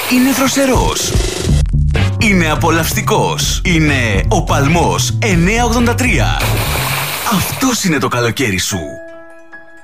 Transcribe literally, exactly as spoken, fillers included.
Είναι δροσερός. Είναι απολαυστικός. Είναι ο Παλμός εννιακόσια ογδόντα τρία. Αυτός είναι το καλοκαίρι σου.